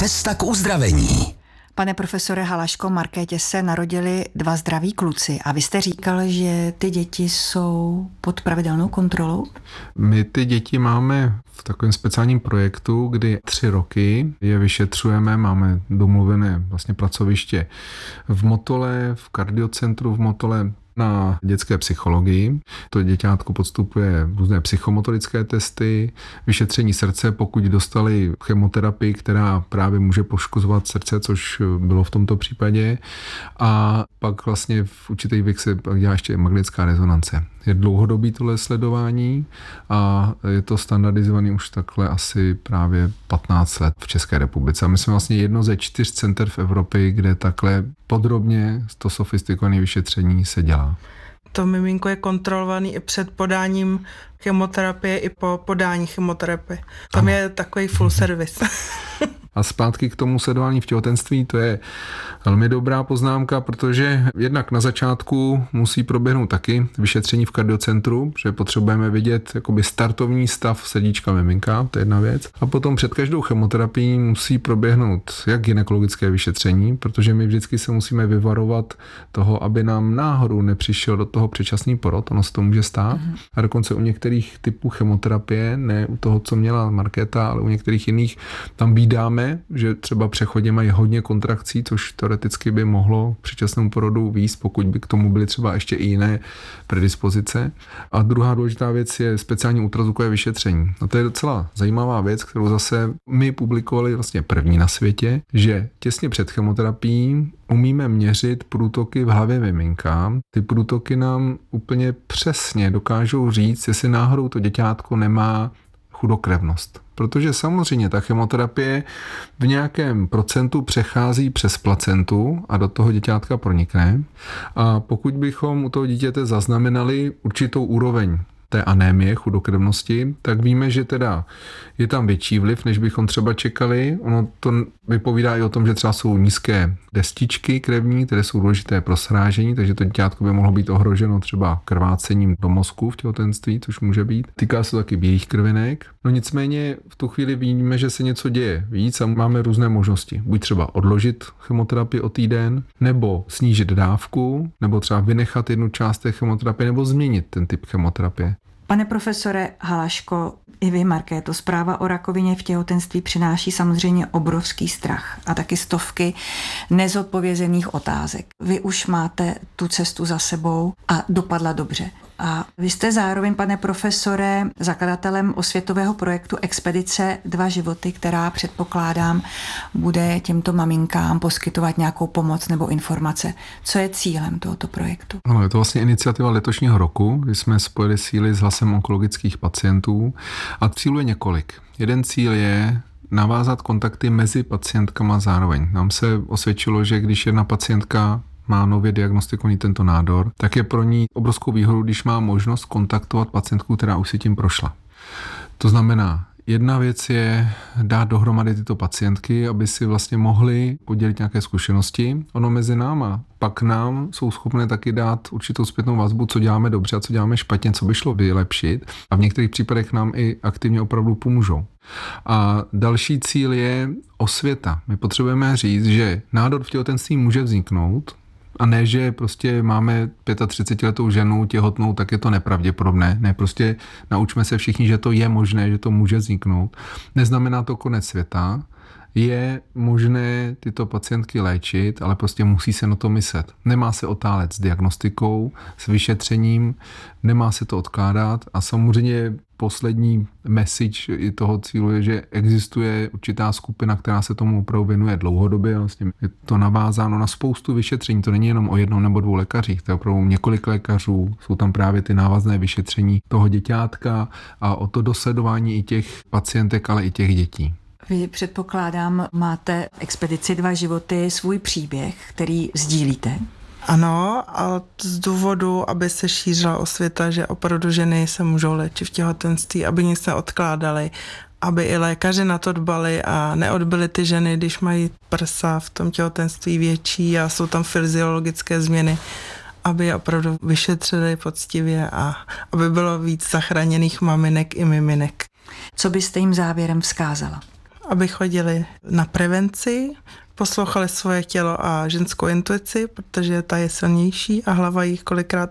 Cesta k uzdravení. Pane profesore Halaško, Markétě se narodili 2 zdraví kluci a vy jste říkal, že ty děti jsou pod pravidelnou kontrolou? My ty děti máme v takovém speciálním projektu, kdy 3 roky je vyšetřujeme, máme domluvené vlastně pracoviště v Motole, v kardiocentru v Motole, na dětské psychologii. To děťátko podstupuje různé psychomotorické testy, vyšetření srdce, pokud dostali chemoterapii, která právě může poškozovat srdce, což bylo v tomto případě. A pak vlastně v určitý věk se dělá ještě magnetická rezonance. Je dlouhodobý tohle sledování a je to standardizovaný už takhle asi právě 15 let v České republice. A my jsme vlastně jedno ze 4 center v Evropě, kde takhle podrobně to sofistikované vyšetření se dělá. To miminko je kontrolovaný i před podáním chemoterapie, i po podání chemoterapie. Tam je takový full service. A zpátky k tomu sledování v těhotenství, to je velmi dobrá poznámka, protože jednak na začátku musí proběhnout taky vyšetření v kardiocentru, že potřebujeme vidět jakoby startovní stav srdíčka miminka, to je jedna věc. A potom před každou chemoterapií musí proběhnout jak gynekologické vyšetření, protože my vždycky se musíme vyvarovat toho, aby nám náhodou nepřišel do toho předčasný porod, ono se to může stát. A dokonce u některých typů chemoterapie, ne u toho, co měla Markéta, ale u některých jiných, tam vídáme, že třeba přechodně mají hodně kontrakcí, což teoreticky by mohlo k předčasnému porodu vést, pokud by k tomu byly třeba ještě i jiné predispozice. A druhá důležitá věc je speciální ultrazvukové vyšetření. A to je docela zajímavá věc, kterou zase my publikovali vlastně první na světě, že těsně před chemoterapií umíme měřit průtoky v hlavě miminka. Ty průtoky nám úplně přesně dokážou říct, jestli náhodou to děťátko nemá chudokrevnost. Protože samozřejmě ta chemoterapie v nějakém procentu přechází přes placentu a do toho děťátka pronikne. A pokud bychom u toho dítěte zaznamenali určitou úroveň té anémie, chudokrevnosti, tak víme, že teda je tam větší vliv, než bychom třeba čekali. Ono to vypovídá i o tom, že třeba jsou nízké destičky krevní, které jsou důležité pro srážení, takže to děťátko by mohlo být ohroženo třeba krvácením do mozku v těhotenství, což může být. Týká se to taky bílých krvinek. No nicméně v tu chvíli víme, že se něco děje víc a máme různé možnosti. Buď třeba odložit chemoterapii o týden, nebo snížit dávku, nebo třeba vynechat jednu část té chemoterapie, nebo změnit ten typ chemoterapie. Pane profesore Halaško, i vy, Markéto, zpráva o rakovině v těhotenství přináší samozřejmě obrovský strach a taky stovky nezodpovězených otázek. Vy už máte tu cestu za sebou a dopadla dobře. A vy jste zároveň, pane profesore, zakladatelem osvětového projektu Expedice 2 životy, která, předpokládám, bude těmto maminkám poskytovat nějakou pomoc nebo informace. Co je cílem tohoto projektu? Ano, je to vlastně iniciativa letošního roku, kdy jsme spojili síly s Hlasem onkologických pacientů a cílů je několik. Jeden cíl je navázat kontakty mezi pacientkama zároveň. Nám se osvědčilo, že když jedna pacientka má nově diagnostikovaný tento nádor, tak je pro ní obrovskou výhodu, když má možnost kontaktovat pacientku, která už si tím prošla. To znamená, jedna věc je dát dohromady tyto pacientky, aby si vlastně mohli podělit nějaké zkušenosti. Ono mezi náma, pak nám jsou schopné taky dát určitou zpětnou vazbu, co děláme dobře a co děláme špatně, co by šlo vylepšit. A v některých případech nám i aktivně opravdu pomůžou. A další cíl je osvěta. My potřebujeme říct, že nádor v těhotenství může vzniknout, a ne, že prostě máme 35letou ženu těhotnou, tak je to nepravděpodobné. Ne, prostě naučme se všichni, že to je možné, že to může vzniknout. Neznamená to konec světa. Je možné tyto pacientky léčit, ale prostě musí se na to myslet. Nemá se otálet s diagnostikou, s vyšetřením, nemá se to odkládat a samozřejmě poslední message i toho cílu je, že existuje určitá skupina, která se tomu opravdu věnuje dlouhodobě. Vlastně je to navázáno na spoustu vyšetření. To není jenom o 1 nebo 2 lékařích, to je opravdu několik lékařů. Jsou tam právě ty návazné vyšetření toho děťátka a o to dosledování i těch pacientek, ale i těch dětí. Vy, předpokládám, máte v Expedici 2 životy svůj příběh, který sdílíte. Ano, a z důvodu, aby se šířila osvěta, že opravdu ženy se můžou léčit v těhotenství, aby nic neodkládali, aby i lékaři na to dbali a neodbyli ty ženy, když mají prsa v tom těhotenství větší a jsou tam fyziologické změny, aby je opravdu vyšetřili poctivě a aby bylo víc zachráněných maminek i miminek. Co byste jim závěrem vzkázala? aby chodili na prevenci, poslouchali svoje tělo a ženskou intuici, protože ta je silnější a hlava jich kolikrát